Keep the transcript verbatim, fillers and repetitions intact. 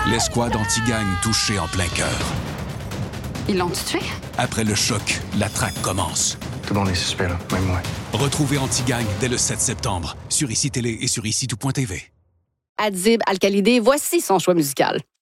L'escouade anti-gang touchée en plein cœur. Ils l'ont tué? Après le choc, la traque commence. Tout le monde est suspect, là, même moi. Retrouvez Anti-Gang dès le sept septembre sur I C I Télé et sur I C I tout point T V. Adib Al-Khalidé, voici son choix musical.